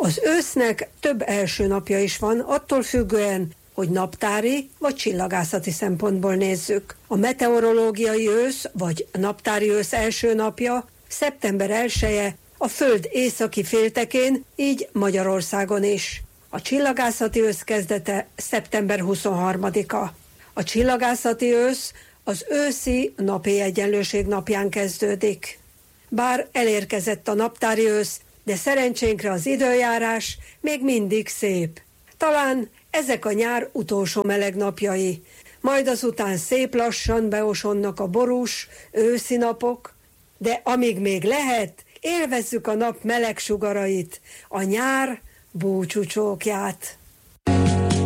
Az ősznek több első napja is van, attól függően, hogy naptári vagy csillagászati szempontból nézzük. A meteorológiai ősz vagy naptári ősz első napja szeptember 1-e a Föld északi féltekén, így Magyarországon is. A csillagászati ősz kezdete szeptember 23-a. A csillagászati ősz az őszi napi egyenlőség napján kezdődik. Bár elérkezett a naptári ősz, de szerencsénkre az időjárás még mindig szép. Talán ezek a nyár utolsó meleg napjai, majd azután szép lassan beosonnak a borús, őszi napok, de amíg még lehet, élvezzük a nap meleg sugarait, a nyár búcsúcsókját.